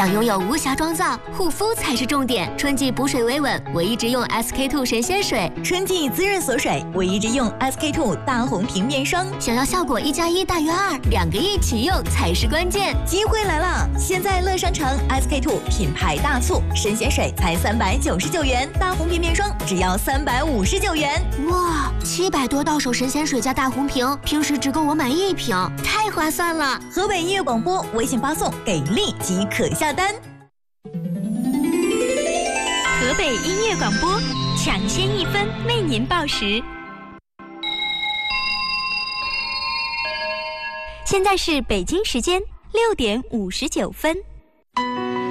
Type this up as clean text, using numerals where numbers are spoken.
想拥有无瑕妆造，护肤才是重点。春季补水维稳，我一直用 SK-II 神仙水； 春季滋润锁水，我一直用 SK-II 大红瓶面霜。 想要效果1+1大于2，两个一起用才是关键。 机会来了！现在乐商城 SK-II 品牌大促，神仙水才399元，大红瓶面霜只要359元。 哇，700多到手神仙水加大红瓶，平时只够我买1瓶，太划算了！ 河北音乐广播微信发送给力即可下单。 河北音乐广播抢先1分为您报时。现在是北京时间6点59分。